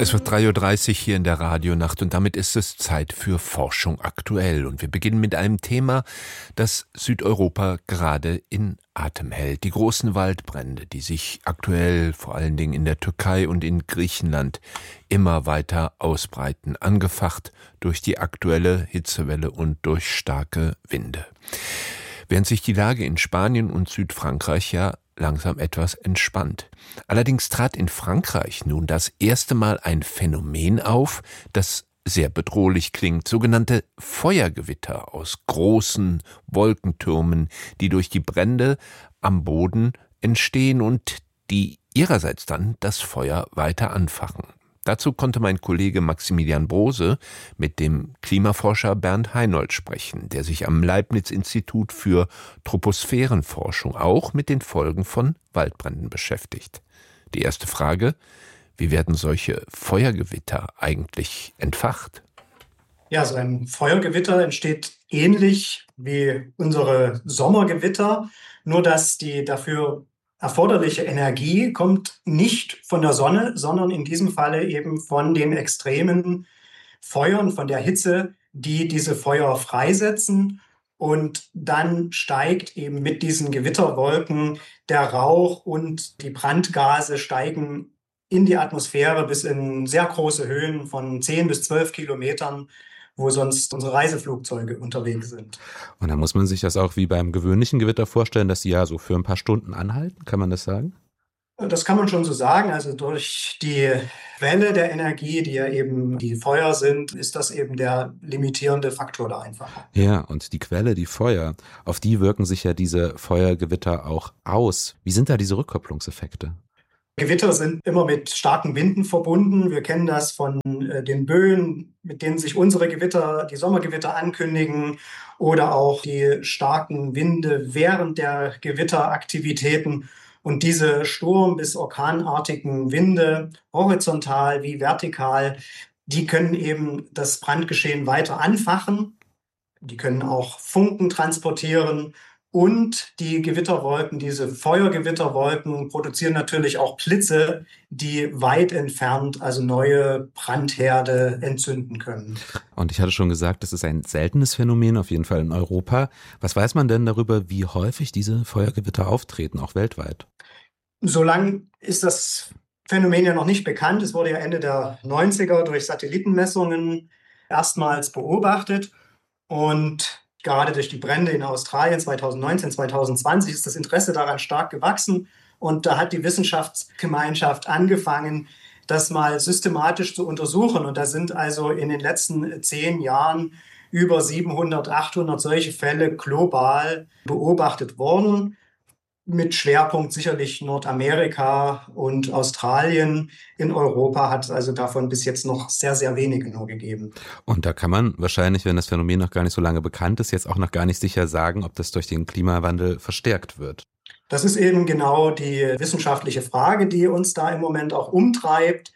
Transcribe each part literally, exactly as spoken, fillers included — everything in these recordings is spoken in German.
Es wird drei Uhr dreißig hier in der Radionacht und damit ist es Zeit für Forschung aktuell. Und wir beginnen mit einem Thema, das Südeuropa gerade in Atem hält. Die großen Waldbrände, die sich aktuell vor allen Dingen in der Türkei und in Griechenland immer weiter ausbreiten, angefacht durch die aktuelle Hitzewelle und durch starke Winde. Während sich die Lage in Spanien und Südfrankreich ja langsam etwas entspannt. Allerdings trat in Frankreich nun das erste Mal ein Phänomen auf, das sehr bedrohlich klingt, sogenannte Feuergewitter aus großen Wolkentürmen, die durch die Brände am Boden entstehen und die ihrerseits dann das Feuer weiter anfachen. Dazu konnte mein Kollege Maximilian Brose mit dem Klimaforscher Bernd Heinold sprechen, der sich am Leibniz-Institut für Troposphärenforschung auch mit den Folgen von Waldbränden beschäftigt. Die erste Frage: Wie werden solche Feuergewitter eigentlich entfacht? Ja, so ein Feuergewitter entsteht ähnlich wie unsere Sommergewitter, nur dass die dafür erforderliche Energie kommt nicht von der Sonne, sondern in diesem Falle eben von den extremen Feuern, von der Hitze, die diese Feuer freisetzen. Und dann steigt eben mit diesen Gewitterwolken der Rauch und die Brandgase steigen in die Atmosphäre bis in sehr große Höhen von zehn bis zwölf Kilometern, wo sonst unsere Reiseflugzeuge unterwegs sind. Und da muss man sich das auch wie beim gewöhnlichen Gewitter vorstellen, dass sie ja so für ein paar Stunden anhalten, kann man das sagen? Das kann man schon so sagen. Also durch die Quelle der Energie, die ja eben die Feuer sind, ist das eben der limitierende Faktor da einfach. Ja, und die Quelle, die Feuer, auf die wirken sich ja diese Feuergewitter auch aus. Wie sind da diese Rückkopplungseffekte? Gewitter sind immer mit starken Winden verbunden. Wir kennen das von äh, den Böen, mit denen sich unsere Gewitter, die Sommergewitter ankündigen, oder auch die starken Winde während der Gewitteraktivitäten. Und diese sturm- bis orkanartigen Winde, horizontal wie vertikal, die können eben das Brandgeschehen weiter anfachen. Die können auch Funken transportieren. Und die Gewitterwolken, diese Feuergewitterwolken, produzieren natürlich auch Blitze, die weit entfernt also neue Brandherde entzünden können. Und ich hatte schon gesagt, das ist ein seltenes Phänomen, auf jeden Fall in Europa. Was weiß man denn darüber, wie häufig diese Feuergewitter auftreten, auch weltweit? So lang ist das Phänomen ja noch nicht bekannt. Es wurde ja Ende der neunziger durch Satellitenmessungen erstmals beobachtet. Und gerade durch die Brände in Australien zweitausendneunzehn, zweitausendzwanzig ist das Interesse daran stark gewachsen. Und da hat die Wissenschaftsgemeinschaft angefangen, das mal systematisch zu untersuchen. Und da sind also in den letzten zehn Jahren über siebenhundert, achthundert solche Fälle global beobachtet worden. Mit Schwerpunkt sicherlich Nordamerika und Australien. In Europa hat es also davon bis jetzt noch sehr, sehr wenige nur gegeben. Und da kann man wahrscheinlich, wenn das Phänomen noch gar nicht so lange bekannt ist, jetzt auch noch gar nicht sicher sagen, ob das durch den Klimawandel verstärkt wird. Das ist eben genau die wissenschaftliche Frage, die uns da im Moment auch umtreibt.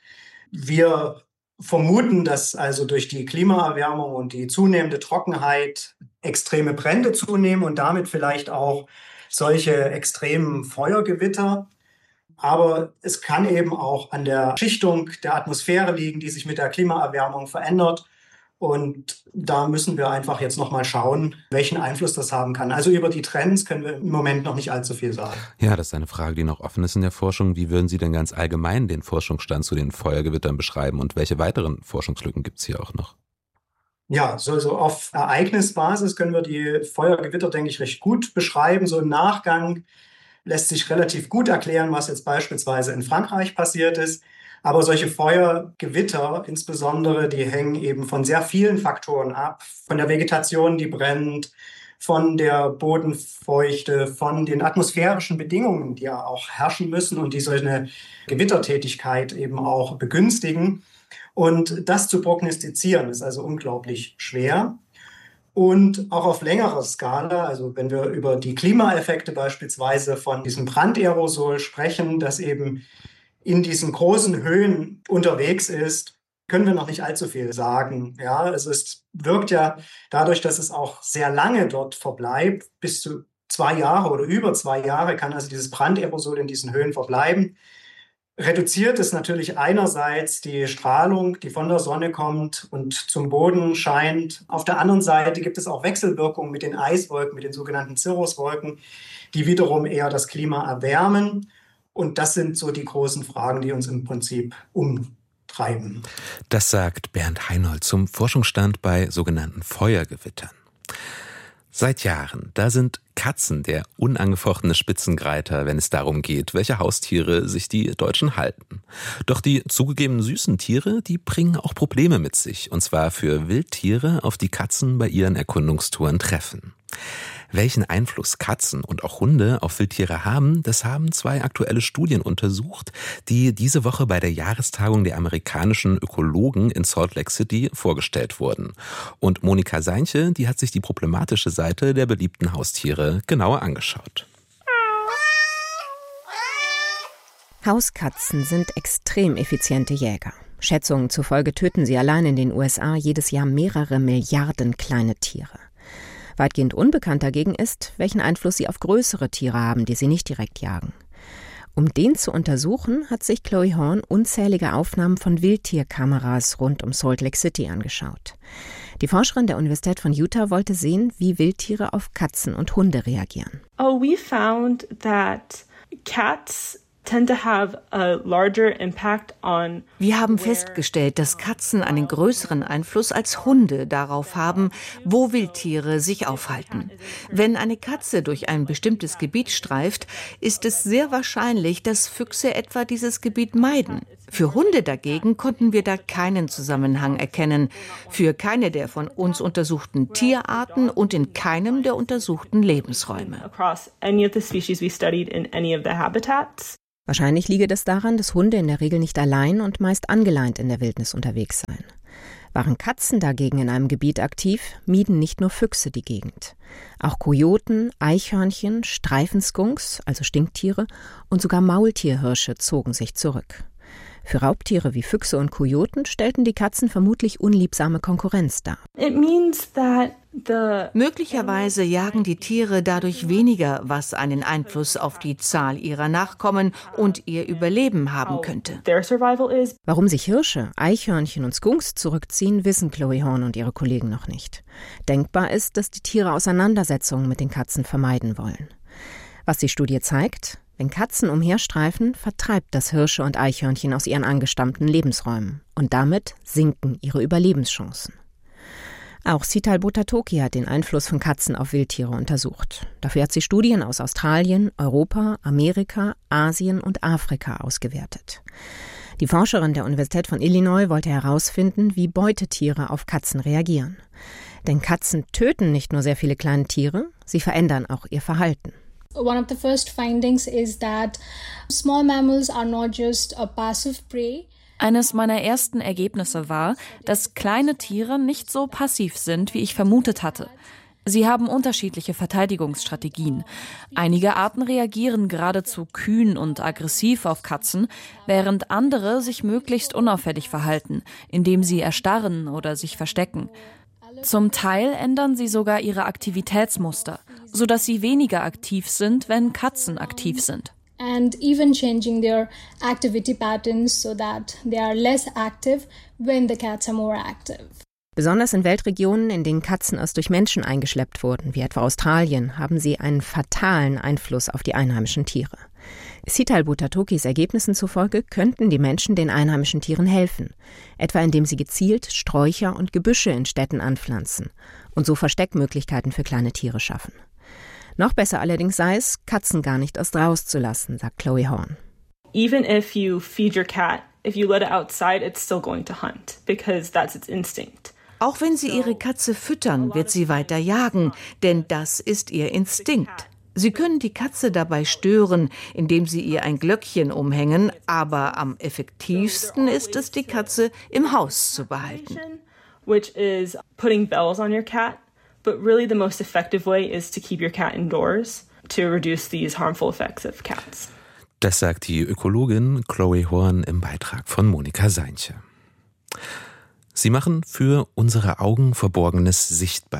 Wir vermuten, dass also durch die Klimaerwärmung und die zunehmende Trockenheit extreme Brände zunehmen und damit vielleicht auch solche extremen Feuergewitter. Aber es kann eben auch an der Schichtung der Atmosphäre liegen, die sich mit der Klimaerwärmung verändert. Und da müssen wir einfach jetzt nochmal schauen, welchen Einfluss das haben kann. Also über die Trends können wir im Moment noch nicht allzu viel sagen. Ja, das ist eine Frage, die noch offen ist in der Forschung. Wie würden Sie denn ganz allgemein den Forschungsstand zu den Feuergewittern beschreiben und welche weiteren Forschungslücken gibt es hier auch noch? Ja, so, so auf Ereignisbasis können wir die Feuergewitter, denke ich, recht gut beschreiben. So im Nachgang lässt sich relativ gut erklären, was jetzt beispielsweise in Frankreich passiert ist. Aber solche Feuergewitter insbesondere, die hängen eben von sehr vielen Faktoren ab. Von der Vegetation, die brennt, von der Bodenfeuchte, von den atmosphärischen Bedingungen, die ja auch herrschen müssen und die so eine Gewittertätigkeit eben auch begünstigen. Und das zu prognostizieren ist also unglaublich schwer. Und auch auf längerer Skala, also wenn wir über die Klimaeffekte beispielsweise von diesem Brandaerosol sprechen, das eben in diesen großen Höhen unterwegs ist, können wir noch nicht allzu viel sagen. Ja, also es wirkt ja dadurch, dass es auch sehr lange dort verbleibt, bis zu zwei Jahre oder über zwei Jahre kann also dieses Brandaerosol in diesen Höhen verbleiben. reduziert es natürlich einerseits die Strahlung, die von der Sonne kommt und zum Boden scheint. Auf der anderen Seite gibt es auch Wechselwirkungen mit den Eiswolken, mit den sogenannten Cirruswolken, die wiederum eher das Klima erwärmen. Und das sind so die großen Fragen, die uns im Prinzip umtreiben. Das sagt Bernd Heinold zum Forschungsstand bei sogenannten Feuergewittern. Seit Jahren, da sind Katzen der unangefochtene Spitzengreiter, wenn es darum geht, welche Haustiere sich die Deutschen halten. Doch die zugegeben süßen Tiere, die bringen auch Probleme mit sich, und zwar für Wildtiere, auf die Katzen bei ihren Erkundungstouren treffen. Welchen Einfluss Katzen und auch Hunde auf Wildtiere haben, das haben zwei aktuelle Studien untersucht, die diese Woche bei der Jahrestagung der amerikanischen Ökologen in Salt Lake City vorgestellt wurden. Und Monika Seinche, die hat sich die problematische Seite der beliebten Haustiere genauer angeschaut. Hauskatzen sind extrem effiziente Jäger. Schätzungen zufolge töten sie allein in den U S A jedes Jahr mehrere Milliarden kleine Tiere. Weitgehend unbekannt dagegen ist, welchen Einfluss sie auf größere Tiere haben, die sie nicht direkt jagen. Um den zu untersuchen, hat sich Chloe Horn unzählige Aufnahmen von Wildtierkameras rund um Salt Lake City angeschaut. Die Forscherin der Universität von Utah wollte sehen, wie Wildtiere auf Katzen und Hunde reagieren. Oh, we found that cats tend to have a larger impact on. Wir haben festgestellt, dass Katzen einen größeren Einfluss als Hunde darauf haben, wo Wildtiere sich aufhalten. Wenn eine Katze durch ein bestimmtes Gebiet streift, ist es sehr wahrscheinlich, dass Füchse etwa dieses Gebiet meiden. Für Hunde dagegen konnten wir da keinen Zusammenhang erkennen. Für keine der von uns untersuchten Tierarten und in keinem der untersuchten Lebensräume. Across any of the species we studied in any of the habitats. Wahrscheinlich liege das daran, dass Hunde in der Regel nicht allein und meist angeleint in der Wildnis unterwegs seien. Waren Katzen dagegen in einem Gebiet aktiv, mieden nicht nur Füchse die Gegend. Auch Kojoten, Eichhörnchen, Streifenskunks, also Stinktiere, und sogar Maultierhirsche zogen sich zurück. Für Raubtiere wie Füchse und Kojoten stellten die Katzen vermutlich unliebsame Konkurrenz dar. It means that the Möglicherweise jagen die Tiere dadurch weniger, was einen Einfluss auf die Zahl ihrer Nachkommen und ihr Überleben haben könnte. their survival is. Warum sich Hirsche, Eichhörnchen und Skunks zurückziehen, wissen Chloe Horn und ihre Kollegen noch nicht. Denkbar ist, dass die Tiere Auseinandersetzungen mit den Katzen vermeiden wollen. Was die Studie zeigt: Wenn Katzen umherstreifen, vertreibt das Hirsche und Eichhörnchen aus ihren angestammten Lebensräumen. Und damit sinken ihre Überlebenschancen. Auch Sital Butatoki hat den Einfluss von Katzen auf Wildtiere untersucht. Dafür hat sie Studien aus Australien, Europa, Amerika, Asien und Afrika ausgewertet. Die Forscherin der Universität von Illinois wollte herausfinden, wie Beutetiere auf Katzen reagieren. Denn Katzen töten nicht nur sehr viele kleine Tiere, sie verändern auch ihr Verhalten. One of the first findings is that small mammals are not just a passive prey. Eines meiner ersten Ergebnisse war, dass kleine Tiere nicht so passiv sind, wie ich vermutet hatte. Sie haben unterschiedliche Verteidigungsstrategien. Einige Arten reagieren geradezu kühn und aggressiv auf Katzen, während andere sich möglichst unauffällig verhalten, indem sie erstarren oder sich verstecken. Zum Teil ändern sie sogar ihre Aktivitätsmuster, sodass sie weniger aktiv sind, wenn Katzen aktiv sind. And even changing their activity patterns so that they are less active when the cats are more active. Besonders in Weltregionen, in denen Katzen erst durch Menschen eingeschleppt wurden, wie etwa Australien, haben sie einen fatalen Einfluss auf die einheimischen Tiere. Sital Butatokis Ergebnissen zufolge könnten die Menschen den einheimischen Tieren helfen, etwa indem sie gezielt Sträucher und Gebüsche in Städten anpflanzen und so Versteckmöglichkeiten für kleine Tiere schaffen. Noch besser allerdings sei es, Katzen gar nicht erst rauszulassen, sagt Chloe Horn. Even if you feed your cat, if you let it outside, it's still going to hunt because that's its instinct. Auch wenn sie ihre Katze füttern, wird sie weiter jagen, denn das ist ihr Instinkt. Sie können die Katze dabei stören, indem sie ihr ein Glöckchen umhängen, aber am effektivsten ist es, die Katze im Haus zu behalten. Which is putting bells on your cat, but really the most effective way is to keep your cat indoors to reduce these harmful effects of cats. Das sagt die Ökologin Chloe Horn im Beitrag von Monika Seinche. Sie machen für unsere Augen Verborgenes sichtbar.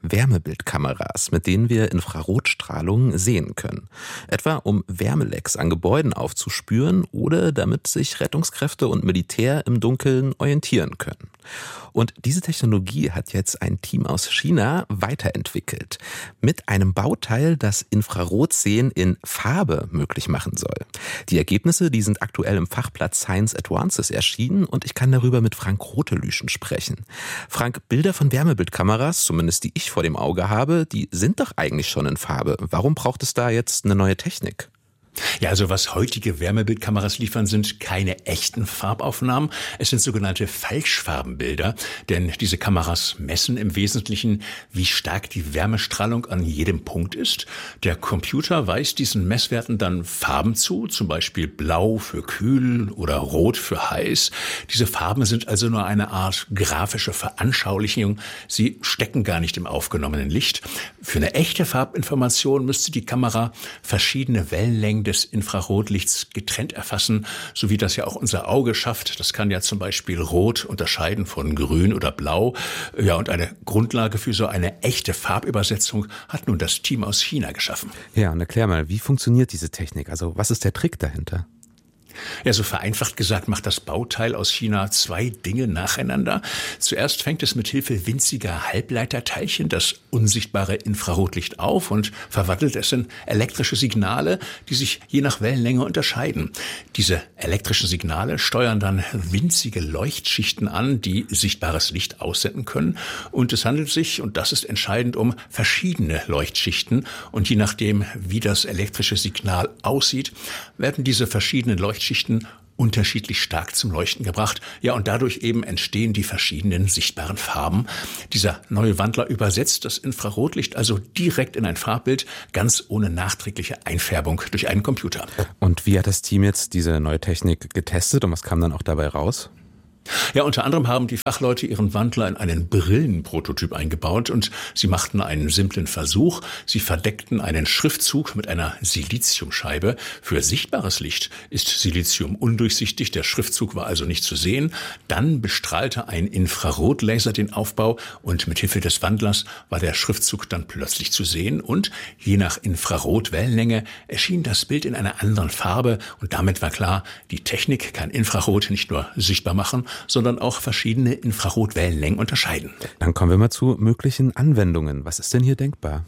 Wärmebildkameras, mit denen wir Infrarotstrahlung sehen können. Etwa um Wärmelecks an Gebäuden aufzuspüren oder damit sich Rettungskräfte und Militär im Dunkeln orientieren können. Und diese Technologie hat jetzt ein Team aus China weiterentwickelt. Mit einem Bauteil, das Infrarotsehen in Farbe möglich machen soll. Die Ergebnisse, die sind aktuell im Fachblatt Science Advances erschienen und ich kann darüber mit Frank Rotelüschen sprechen. Frank, Bilder von Wärmebildkameras, zumindest die ich vor dem Auge habe, die sind doch eigentlich schon in Farbe. Warum braucht es da jetzt eine neue Technik? Ja, also was heutige Wärmebildkameras liefern, sind keine echten Farbaufnahmen. Es sind sogenannte Falschfarbenbilder, denn diese Kameras messen im Wesentlichen, wie stark die Wärmestrahlung an jedem Punkt ist. Der Computer weist diesen Messwerten dann Farben zu, zum Beispiel blau für kühl oder rot für heiß. Diese Farben sind also nur eine Art grafische Veranschaulichung. Sie stecken gar nicht im aufgenommenen Licht. Für eine echte Farbinformation müsste die Kamera verschiedene Wellenlängen des Infrarotlichts getrennt erfassen, so wie das ja auch unser Auge schafft. Das kann ja zum Beispiel Rot unterscheiden von Grün oder Blau. Ja, und eine Grundlage für so eine echte Farbübersetzung hat nun das Team aus China geschaffen. Ja, und erklär mal, wie funktioniert diese Technik? Also was ist der Trick dahinter? Ja, so vereinfacht gesagt macht das Bauteil aus China zwei Dinge nacheinander. Zuerst fängt es mit Hilfe winziger Halbleiterteilchen das unsichtbare Infrarotlicht auf und verwandelt es in elektrische Signale, die sich je nach Wellenlänge unterscheiden. Diese elektrischen Signale steuern dann winzige Leuchtschichten an, die sichtbares Licht aussenden können. Und es handelt sich, und das ist entscheidend, um verschiedene Leuchtschichten. Und je nachdem, wie das elektrische Signal aussieht, werden diese verschiedenen Leuchtschichten Schichten unterschiedlich stark zum Leuchten gebracht. Ja, und dadurch eben entstehen die verschiedenen sichtbaren Farben. Dieser neue Wandler übersetzt das Infrarotlicht also direkt in ein Farbbild, ganz ohne nachträgliche Einfärbung durch einen Computer. Und wie hat das Team jetzt diese neue Technik getestet und was kam dann auch dabei raus? Ja, unter anderem haben die Fachleute ihren Wandler in einen Brillenprototyp eingebaut und sie machten einen simplen Versuch. Sie verdeckten einen Schriftzug mit einer Siliziumscheibe. Für sichtbares Licht ist Silizium undurchsichtig, der Schriftzug war also nicht zu sehen. Dann bestrahlte ein Infrarotlaser den Aufbau und mit Hilfe des Wandlers war der Schriftzug dann plötzlich zu sehen und je nach Infrarotwellenlänge erschien das Bild in einer anderen Farbe und damit war klar, die Technik kann Infrarot nicht nur sichtbar machen, sondern auch verschiedene Infrarotwellenlängen unterscheiden. Dann kommen wir mal zu möglichen Anwendungen. Was ist denn hier denkbar?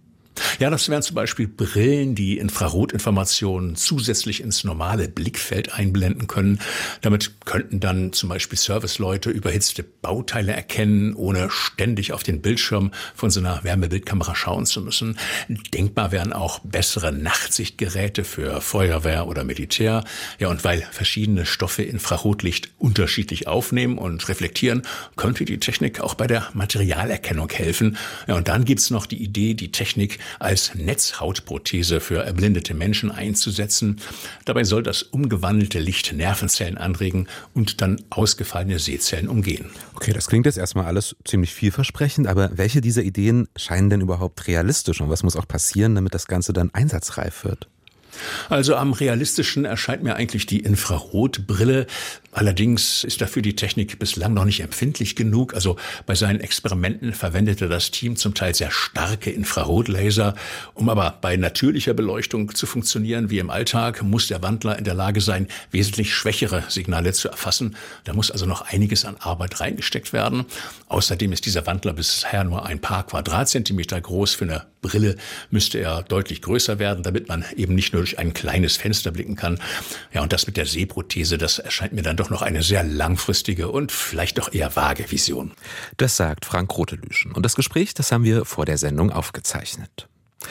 Ja, das wären zum Beispiel Brillen, die Infrarotinformationen zusätzlich ins normale Blickfeld einblenden können. Damit könnten dann zum Beispiel Serviceleute überhitzte Bauteile erkennen, ohne ständig auf den Bildschirm von so einer Wärmebildkamera schauen zu müssen. Denkbar wären auch bessere Nachtsichtgeräte für Feuerwehr oder Militär. Ja, und weil verschiedene Stoffe Infrarotlicht unterschiedlich aufnehmen und reflektieren, könnte die Technik auch bei der Materialerkennung helfen. Ja, und dann gibt's noch die Idee, die Technik als Netzhautprothese für erblindete Menschen einzusetzen. Dabei soll das umgewandelte Licht Nervenzellen anregen und dann ausgefallene Sehzellen umgehen. Okay, das klingt jetzt erstmal alles ziemlich vielversprechend, aber welche dieser Ideen scheinen denn überhaupt realistisch und was muss auch passieren, damit das Ganze dann einsatzreif wird? Also am realistischen erscheint mir eigentlich die Infrarotbrille. Allerdings ist dafür die Technik bislang noch nicht empfindlich genug. Also bei seinen Experimenten verwendete das Team zum Teil sehr starke Infrarotlaser. Um aber bei natürlicher Beleuchtung zu funktionieren wie im Alltag, muss der Wandler in der Lage sein, wesentlich schwächere Signale zu erfassen. Da muss also noch einiges an Arbeit reingesteckt werden. Außerdem ist dieser Wandler bisher nur ein paar Quadratzentimeter groß. Für eine Brille müsste er deutlich größer werden, damit man eben nicht nur durch ein kleines Fenster blicken kann. Ja, und das mit der Sehprothese, das erscheint mir dann doch noch eine sehr langfristige und vielleicht doch eher vage Vision. Das sagt Frank Rotelüschen. Und das Gespräch, das haben wir vor der Sendung aufgezeichnet.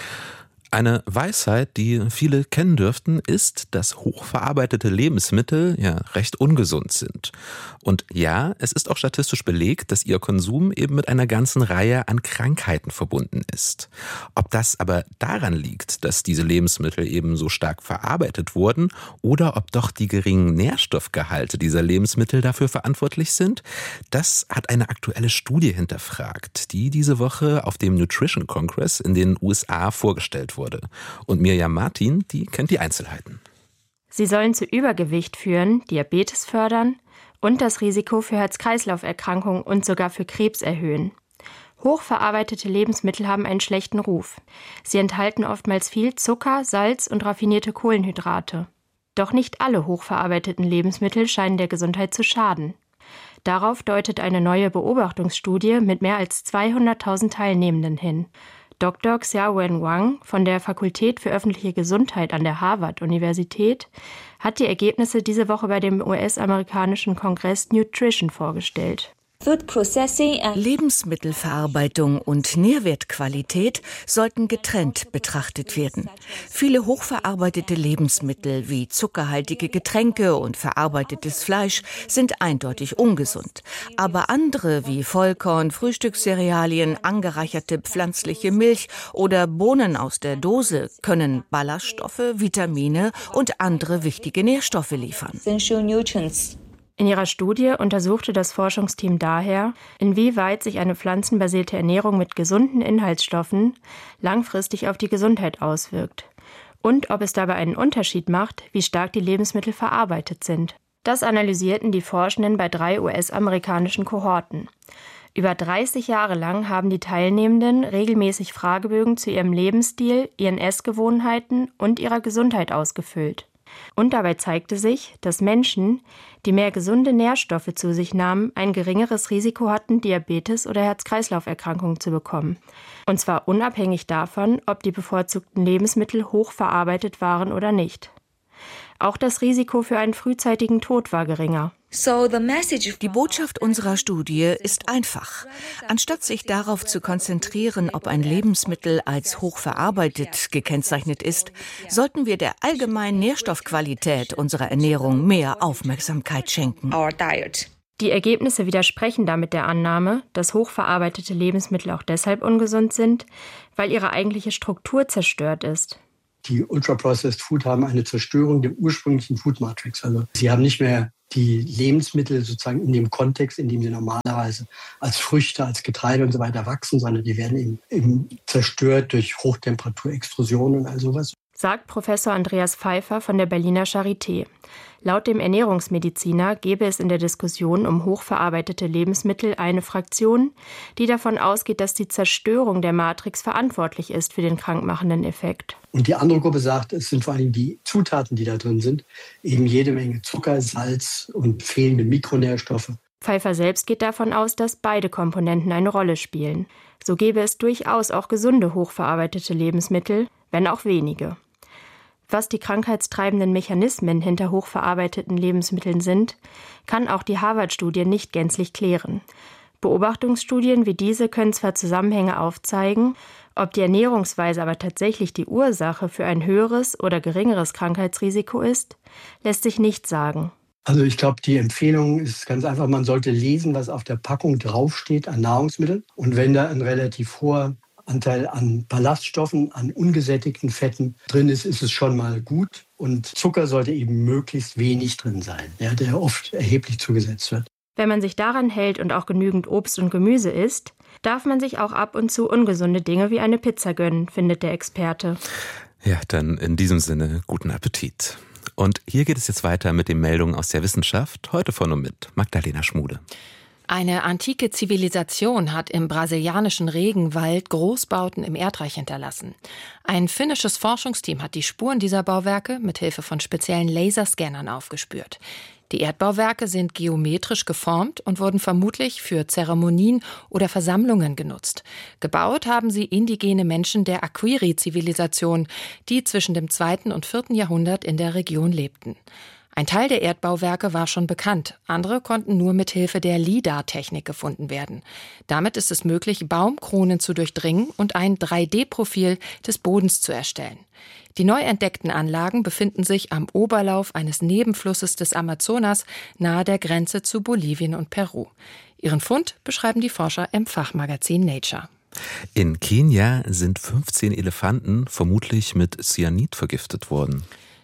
Eine Weisheit, die viele kennen dürften, ist, dass hochverarbeitete Lebensmittel ja recht ungesund sind. Und ja, es ist auch statistisch belegt, dass ihr Konsum eben mit einer ganzen Reihe an Krankheiten verbunden ist. Ob das aber daran liegt, dass diese Lebensmittel eben so stark verarbeitet wurden oder ob doch die geringen Nährstoffgehalte dieser Lebensmittel dafür verantwortlich sind, das hat eine aktuelle Studie hinterfragt, die diese Woche auf dem Nutrition Congress in den U S A vorgestellt wurde. Und Mirjam Martin, die kennt die Einzelheiten. Sie sollen zu Übergewicht führen, Diabetes fördern und das Risiko für Herz-Kreislauf-Erkrankungen und sogar für Krebs erhöhen. Hochverarbeitete Lebensmittel haben einen schlechten Ruf. Sie enthalten oftmals viel Zucker, Salz und raffinierte Kohlenhydrate. Doch nicht alle hochverarbeiteten Lebensmittel scheinen der Gesundheit zu schaden. Darauf deutet eine neue Beobachtungsstudie mit mehr als zweihunderttausend Teilnehmenden hin. Doktor Xiaowen Wang von der Fakultät für öffentliche Gesundheit an der Harvard-Universität hat die Ergebnisse diese Woche bei dem U S-amerikanischen Kongress Nutrition vorgestellt. Lebensmittelverarbeitung und Nährwertqualität sollten getrennt betrachtet werden. Viele hochverarbeitete Lebensmittel wie zuckerhaltige Getränke und verarbeitetes Fleisch sind eindeutig ungesund. Aber andere wie Vollkorn, Frühstückscerealien, angereicherte pflanzliche Milch oder Bohnen aus der Dose können Ballaststoffe, Vitamine und andere wichtige Nährstoffe liefern. In ihrer Studie untersuchte das Forschungsteam daher, inwieweit sich eine pflanzenbasierte Ernährung mit gesunden Inhaltsstoffen langfristig auf die Gesundheit auswirkt und ob es dabei einen Unterschied macht, wie stark die Lebensmittel verarbeitet sind. Das analysierten die Forschenden bei drei U S-amerikanischen Kohorten. Über dreißig Jahre lang haben die Teilnehmenden regelmäßig Fragebögen zu ihrem Lebensstil, ihren Essgewohnheiten und ihrer Gesundheit ausgefüllt. Und dabei zeigte sich, dass Menschen, die mehr gesunde Nährstoffe zu sich nahmen, ein geringeres Risiko hatten, Diabetes oder Herz-Kreislauf-Erkrankungen zu bekommen. Und zwar unabhängig davon, ob die bevorzugten Lebensmittel hochverarbeitet waren oder nicht. Auch das Risiko für einen frühzeitigen Tod war geringer. Die Botschaft unserer Studie ist einfach. Anstatt sich darauf zu konzentrieren, ob ein Lebensmittel als hochverarbeitet gekennzeichnet ist, sollten wir der allgemeinen Nährstoffqualität unserer Ernährung mehr Aufmerksamkeit schenken. Die Ergebnisse widersprechen damit der Annahme, dass hochverarbeitete Lebensmittel auch deshalb ungesund sind, weil ihre eigentliche Struktur zerstört ist. Die Ultra-Processed Food haben eine Zerstörung der ursprünglichen Food Matrix. Also sie haben nicht mehr die Lebensmittel sozusagen in dem Kontext, in dem sie normalerweise als Früchte, als Getreide und so weiter wachsen, sondern die werden eben, eben zerstört durch Hochtemperaturextrusion und all sowas. Sagt Professor Andreas Pfeiffer von der Berliner Charité. Laut dem Ernährungsmediziner gäbe es in der Diskussion um hochverarbeitete Lebensmittel eine Fraktion, die davon ausgeht, dass die Zerstörung der Matrix verantwortlich ist für den krankmachenden Effekt. Und die andere Gruppe sagt, es sind vor allem die Zutaten, die da drin sind, eben jede Menge Zucker, Salz und fehlende Mikronährstoffe. Pfeiffer selbst geht davon aus, dass beide Komponenten eine Rolle spielen. So gäbe es durchaus auch gesunde hochverarbeitete Lebensmittel, wenn auch wenige. Was die krankheitstreibenden Mechanismen hinter hochverarbeiteten Lebensmitteln sind, kann auch die Harvard-Studie nicht gänzlich klären. Beobachtungsstudien wie diese können zwar Zusammenhänge aufzeigen, ob die Ernährungsweise aber tatsächlich die Ursache für ein höheres oder geringeres Krankheitsrisiko ist, lässt sich nicht sagen. Also ich glaube, die Empfehlung ist ganz einfach, man sollte lesen, was auf der Packung draufsteht an Nahrungsmitteln. Und wenn da ein relativ hoher Anteil an Ballaststoffen, an ungesättigten Fetten drin ist, ist es schon mal gut. Und Zucker sollte eben möglichst wenig drin sein, ja, der oft erheblich zugesetzt wird. Wenn man sich daran hält und auch genügend Obst und Gemüse isst, darf man sich auch ab und zu ungesunde Dinge wie eine Pizza gönnen, findet der Experte. Ja, dann in diesem Sinne guten Appetit. Und hier geht es jetzt weiter mit den Meldungen aus der Wissenschaft, heute von und mit Magdalena Schmude. Eine antike Zivilisation hat im brasilianischen Regenwald Großbauten im Erdreich hinterlassen. Ein finnisches Forschungsteam hat die Spuren dieser Bauwerke mit Hilfe von speziellen Laserscannern aufgespürt. Die Erdbauwerke sind geometrisch geformt und wurden vermutlich für Zeremonien oder Versammlungen genutzt. Gebaut haben sie indigene Menschen der Aquiri-Zivilisation, die zwischen dem zweiten und vierten Jahrhundert in der Region lebten. Ein Teil der Erdbauwerke war schon bekannt, andere konnten nur mit Hilfe der LIDAR-Technik gefunden werden. Damit ist es möglich, Baumkronen zu durchdringen und ein drei D Profil des Bodens zu erstellen. Die neu entdeckten Anlagen befinden sich am Oberlauf eines Nebenflusses des Amazonas nahe der Grenze zu Bolivien und Peru. Ihren Fund beschreiben die Forscher im Fachmagazin Nature. In Kenia sind fünfzehn Elefanten vermutlich mit Cyanid vergiftet worden.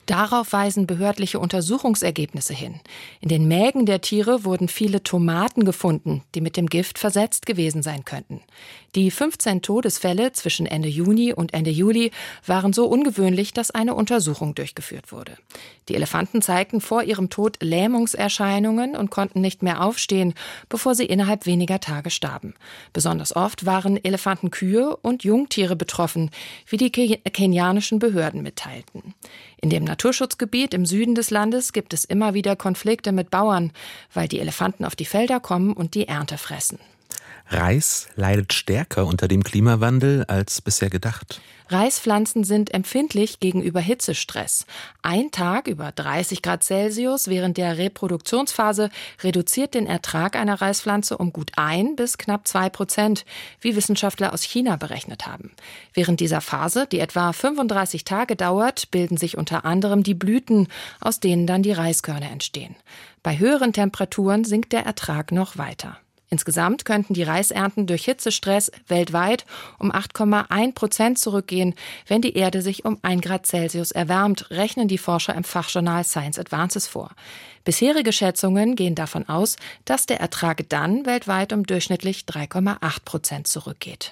Darauf weisen behördliche Untersuchungsergebnisse hin. In den Mägen der Tiere wurden viele Tomaten gefunden, die mit dem Gift versetzt gewesen sein könnten. Die fünfzehn Todesfälle zwischen Ende Juni und Ende Juli waren so ungewöhnlich, dass eine Untersuchung durchgeführt wurde. Die Elefanten zeigten vor ihrem Tod Lähmungserscheinungen und konnten nicht mehr aufstehen, bevor sie innerhalb weniger Tage starben. Besonders oft waren Elefantenkühe und Jungtiere betroffen, wie die kenianischen Behörden mitteilten. In dem Naturschutzgebiet im Süden des Landes gibt es immer wieder Konflikte mit Bauern, weil die Elefanten auf die Felder kommen und die Ernte fressen. Reis leidet stärker unter dem Klimawandel als bisher gedacht. Reispflanzen sind empfindlich gegenüber Hitzestress. Ein Tag über dreißig Grad Celsius während der Reproduktionsphase reduziert den Ertrag einer Reispflanze um gut ein bis knapp zwei Prozent, wie Wissenschaftler aus China berechnet haben. Während dieser Phase, die etwa fünfunddreißig Tage dauert, bilden sich unter anderem die Blüten, aus denen dann die Reiskörner entstehen. Bei höheren Temperaturen sinkt der Ertrag noch weiter. Insgesamt könnten die Reisernten durch Hitzestress weltweit um acht Komma eins Prozent zurückgehen, wenn die Erde sich um ein Grad Celsius erwärmt, rechnen die Forscher im Fachjournal Science Advances vor. Bisherige Schätzungen gehen davon aus, dass der Ertrag dann weltweit um durchschnittlich drei Komma acht Prozent zurückgeht.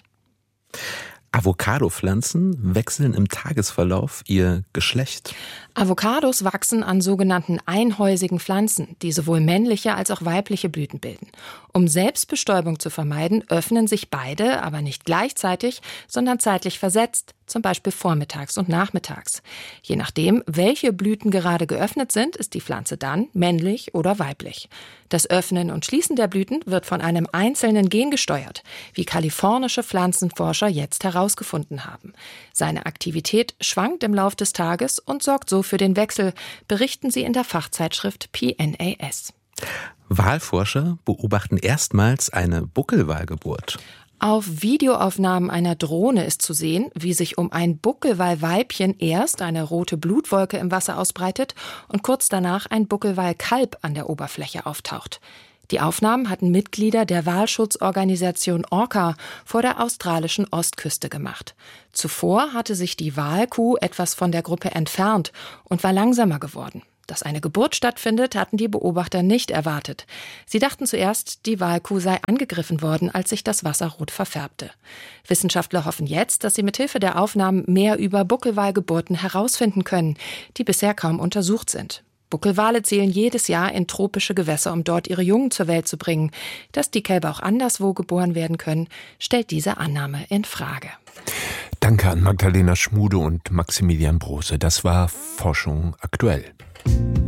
Avocado-Pflanzen wechseln im Tagesverlauf ihr Geschlecht. Avocados wachsen an sogenannten einhäusigen Pflanzen, die sowohl männliche als auch weibliche Blüten bilden. Um Selbstbestäubung zu vermeiden, öffnen sich beide, aber nicht gleichzeitig, sondern zeitlich versetzt, zum Beispiel vormittags und nachmittags. Je nachdem, welche Blüten gerade geöffnet sind, ist die Pflanze dann männlich oder weiblich. Das Öffnen und Schließen der Blüten wird von einem einzelnen Gen gesteuert, wie kalifornische Pflanzenforscher jetzt herausgefunden haben. Seine Aktivität schwankt im Lauf des Tages und sorgt so für den Wechsel, berichten sie in der Fachzeitschrift P N A S. Walforscher beobachten erstmals eine Buckelwalgeburt. Auf Videoaufnahmen einer Drohne ist zu sehen, wie sich um ein Buckelwalweibchen erst eine rote Blutwolke im Wasser ausbreitet und kurz danach ein Buckelwalkalb an der Oberfläche auftaucht. Die Aufnahmen hatten Mitglieder der Walschutzorganisation Orca vor der australischen Ostküste gemacht. Zuvor hatte sich die Walkuh etwas von der Gruppe entfernt und war langsamer geworden. Dass eine Geburt stattfindet, hatten die Beobachter nicht erwartet. Sie dachten zuerst, die Walkuh sei angegriffen worden, als sich das Wasser rot verfärbte. Wissenschaftler hoffen jetzt, dass sie mithilfe der Aufnahmen mehr über Buckelwalgeburten herausfinden können, die bisher kaum untersucht sind. Buckelwale zählen jedes Jahr in tropische Gewässer, um dort ihre Jungen zur Welt zu bringen. Dass die Kälber auch anderswo geboren werden können, stellt diese Annahme in Frage. Danke an Magdalena Schmude und Maximilian Brose. Das war Forschung aktuell.